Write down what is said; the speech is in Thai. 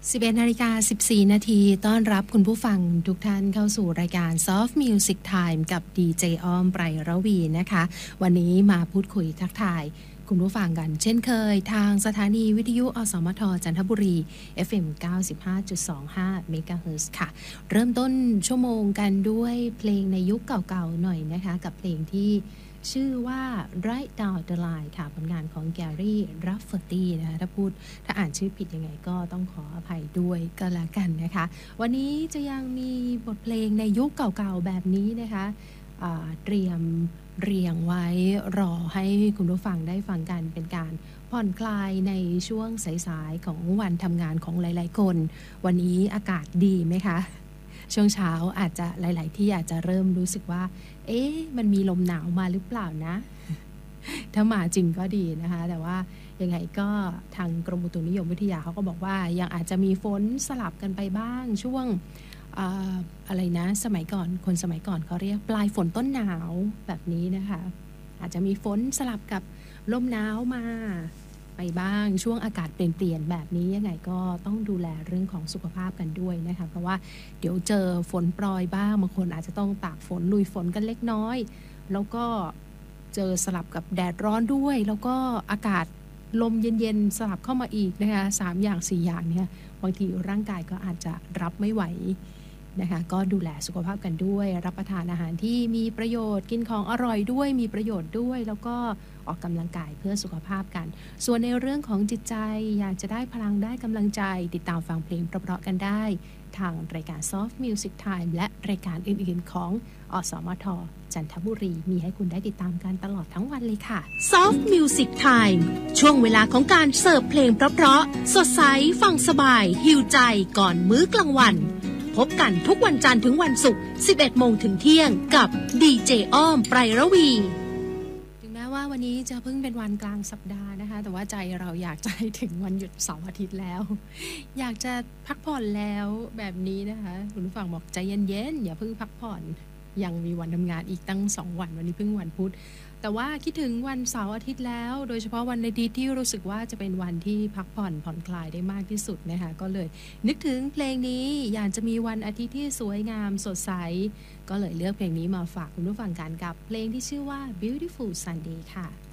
11:14 นาทีต้อนรับคุณผู้ฟังทุกท่านเข้าสู่รายการ Soft Music Time กับดีเจอ้อมไพรระวีนะคะวันนี้มาพูดคุยทักทายคุณผู้ฟังกันเช่นเคยทางสถานีวิทยุอสมทจันทบุรี FM 95.25 เมกะเฮิรตซ์ค่ะเริ่มต้นชั่วโมงกันด้วยเพลงในยุคเก่าๆหน่อยนะคะกับเพลงที่ชื่อว่า Right Down the Line ค่ะผลงานของแกรี่รัฟเฟอร์ตี้นะคะถ้าอ่านชื่อผิดยังไงก็ต้องขออภัยด้วยก็แล้วกันนะคะวันนี้จะยังมีบทเพลงในยุคเก่าๆแบบนี้นะคะเตรียมเรียงไว้รอให้คุณผู้ฟังได้ฟังกันเป็นการผ่อนคลายในช่วงสายๆของวันทำงานของหลายๆคนวันนี้อากาศดีไหมคะช่วงเช้าอาจจะหลายๆที่อาจจะเริ่มรู้สึกว่ามันมีลมหนาวมาหรือเปล่านะถ้ามาจริงก็ดีนะคะแต่ว่ายังไงก็ทางกรมอุตุนิยมวิทยาเขาก็บอกว่ายังอาจจะมีฝนสลับกันไปบ้างช่วงอะไรนะสมัยก่อนคนสมัยก่อนเขาเรียกปลายฝนต้นหนาวแบบนี้นะคะอาจจะมีฝนสลับกับลมหนาวมาไปบ้างช่วงอากาศเปลี่ยนแบบนี้ยังไงก็ต้องดูแลเรื่องของสุขภาพกันด้วยนะคะเพราะว่าเดี๋ยวเจอฝนโปรยบ้างบางคนอาจจะต้องตากฝนลุยฝนกันเล็กน้อยแล้วก็เจอสลับกับแดดร้อนด้วยแล้วก็อากาศลมเย็นๆสลับเข้ามาอีกนะคะ3อย่าง4อย่างเนี่ยบางทีร่างกายก็อาจจะรับไม่ไหวนะคะก็ดูแลสุขภาพกันด้วยรับประทานอาหารที่มีประโยชน์กินของอร่อยด้วยมีประโยชน์ด้วยแล้วก็ออกกำลังกายเพื่อสุขภาพกันส่วนในเรื่องของจิตใจอยากจะได้พลังได้กำลังใจติดตามฟังเพลงเพราะๆกันได้ทางรายการ Soft Music Time และรายการอื่นๆของอสมทจันทบุรีมีให้คุณได้ติดตามกันตลอดทั้งวันเลยค่ะ Soft Music Time ช่วงเวลาของการเสิร์ฟเพลงเพราะๆสดใสฟังสบายหิวใจก่อนมื้อกลางวันพบกันทุกวันจันทร์ถึงวันศุกร์ 11 โมงถึงเที่ยงกับดีเจอ้อมไพรระวีถึงแม้ว่าวันนี้จะเพิ่งเป็นวันกลางสัปดาห์นะคะแต่ว่าใจเราอยากจะให้ถึงวันหยุดเสาร์อาทิตย์แล้วอยากจะพักผ่อนแล้วแบบนี้นะคะคุณผู้ฟังบอกใจเย็นๆอย่าเพิ่งพักผ่อนยังมีวันทำงานอีกตั้ง2วันวันนี้เพิ่งวันพุธแต่ว่าคิดถึงวันเสาร์อาทิตย์แล้วโดยเฉพาะวันอาทิตย์ที่รู้สึกว่าจะเป็นวันที่พักผ่อนคลายได้มากที่สุดนะคะก็เลยนึกถึงเพลงนี้อยากจะมีวันอาทิตย์ที่สวยงามสดใสก็เลยเลือกเพลงนี้มาฝากคุณผู้ฟังกันกับเพลงที่ชื่อว่า Beautiful Sunday ค่ะ